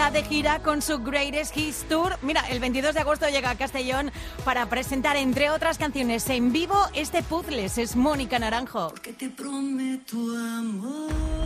está de gira con su Greatest Hits Tour. Mira, el 22 de agosto llega a Castellón para presentar, entre otras canciones en vivo, este Puzzles. Es Mónica Naranjo. Porque te prometo amor.